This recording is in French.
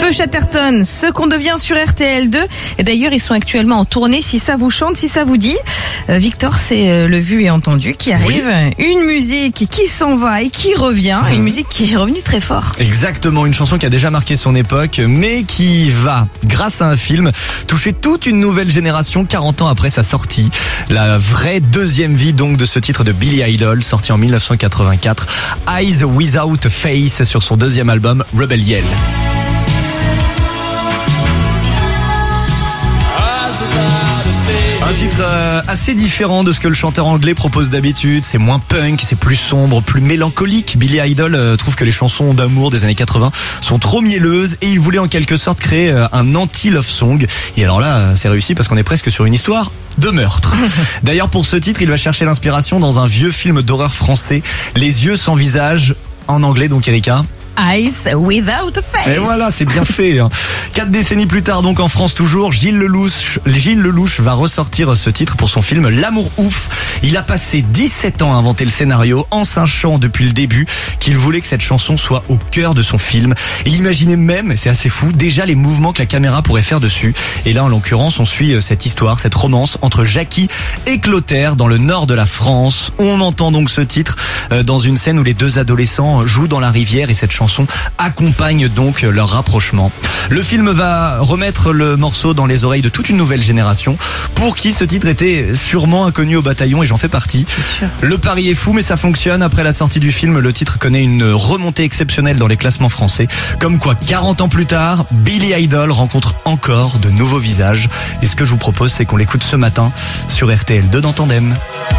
Feu Chatterton, ce qu'on devient sur RTL2. Et d'ailleurs, ils sont actuellement en tournée. Si ça vous chante, si ça vous dit. Victor, c'est le vu et entendu qui arrive. Oui. Une musique qui s'en va et qui revient. Une musique qui est revenue très fort. Exactement, une chanson qui a déjà marqué son époque, mais qui va, grâce à un film, toucher toute une nouvelle génération 40 ans après sa sortie. La vraie deuxième vie donc de ce titre de Billy Idol, sorti en 1984. Eyes Without a Face sur son deuxième album Rebel Yell. Un titre assez différent de ce que le chanteur anglais propose d'habitude. C'est moins punk, c'est plus sombre, plus mélancolique. Billy Idol trouve que les chansons d'amour des années 80 sont trop mielleuses et il voulait en quelque sorte créer un anti-love song. Et alors là, c'est réussi parce qu'on est presque sur une histoire de meurtre. D'ailleurs, pour ce titre, il va chercher l'inspiration dans un vieux film d'horreur français, Les yeux sans visage, en anglais donc Erika. Eyes Without a Face. Et voilà, c'est bien fait. 4 décennies plus tard, donc en France toujours, Gilles Lelouch va ressortir ce titre pour son film L'amour ouf. Il a passé 17 ans à inventer le scénario en sachant depuis le début qu'il voulait que cette chanson soit au cœur de son film. Il imaginait même, et c'est assez fou, déjà les mouvements que la caméra pourrait faire dessus. Et là, en l'occurrence, on suit cette histoire, cette romance entre Jackie et Clotaire dans le nord de la France. On entend donc ce titre dans une scène où les deux adolescents jouent dans la rivière et cette chanson accompagne donc leur rapprochement. Le film va remettre le morceau dans les oreilles de toute une nouvelle génération pour qui ce titre était sûrement inconnu au bataillon et j'en fais partie. Le pari est fou mais ça fonctionne. Après la sortie du film, le titre connaît une remontée exceptionnelle dans les classements français. Comme quoi, 40 ans plus tard, Billy Idol rencontre encore de nouveaux visages. Et ce que je vous propose, c'est qu'on l'écoute ce matin sur RTL2 dans Tandem.